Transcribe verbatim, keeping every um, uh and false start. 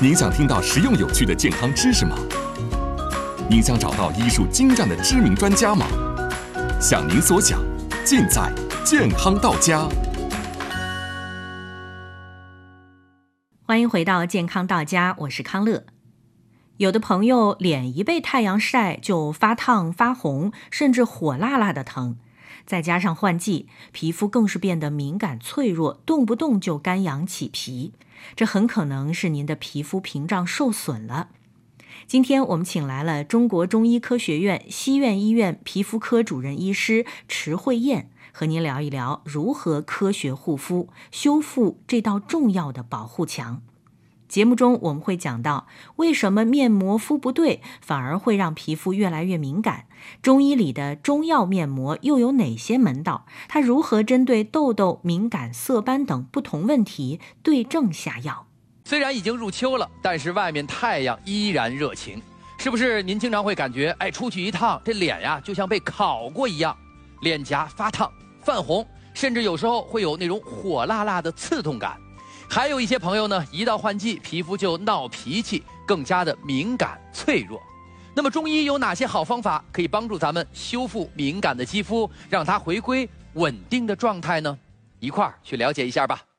您想听到实用有趣的健康知识吗？您想找到医术精湛的知名专家吗？想您所想，尽在健康到家。 欢迎回到健康到家，我是康乐。有的朋友脸一被太阳晒就发烫发红，甚至火辣辣的疼，再加上换季，皮肤更是变得敏感脆弱，动不动就干痒起皮，这很可能是您的皮肤屏障受损了。今天我们请来了中国中医科学院西苑医院皮肤科主任医师池慧燕，和您聊一聊如何科学护肤，修复这道重要的保护墙。节目中我们会讲到，为什么面膜敷不对反而会让皮肤越来越敏感，中医里的中药面膜又有哪些门道，它如何针对痘痘、敏感、色斑等不同问题对症下药。 虽然已经入秋了，但是外面太阳依然热情，是不是您经常会感觉，哎，出去一趟这脸呀就像被烤过一样，脸颊发烫泛红，甚至有时候会有那种火辣辣的刺痛感。还有一些朋友呢，一到换季，皮肤就闹脾气，更加的敏感脆弱。那么中医有哪些好方法可以帮助咱们修复敏感的肌肤，让它回归稳定的状态呢？一块儿去了解一下吧。